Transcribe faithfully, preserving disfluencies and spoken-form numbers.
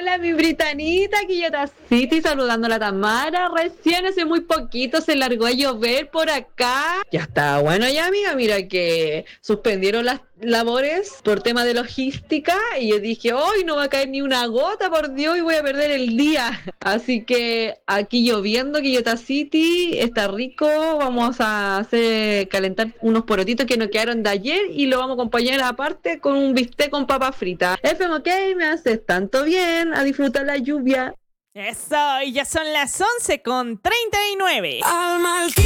Hola, mi Britanita, Quillota City, saludando a la Tamara. Recién hace muy poquito se largó a llover por acá. Ya está bueno ya, amiga. Mira que suspendieron las labores por tema de logística y yo dije, hoy no va a caer ni una gota, por Dios, y voy a perder el día. Así que aquí lloviendo, Quillota City, está rico. Vamos a hacer calentar unos porotitos que nos quedaron de ayer y lo vamos a acompañar aparte con un bistec con papa frita. F M, ok, me haces tanto bien, a disfrutar la lluvia. Eso, y ya son las once con treinta y nueve. Al mal tiempo.